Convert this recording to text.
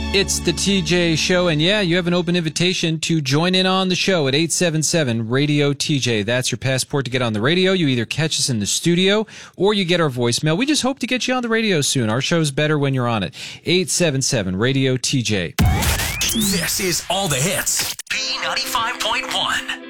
It's the TJ Show, and yeah, you have an open invitation to join in on the show at 877-RADIO-TJ. That's your passport to get on the radio. You either catch us in the studio or you get our voicemail. We just hope to get you on the radio soon. Our show's better when you're on it. 877-RADIO-TJ. This is All the Hits. B95.1.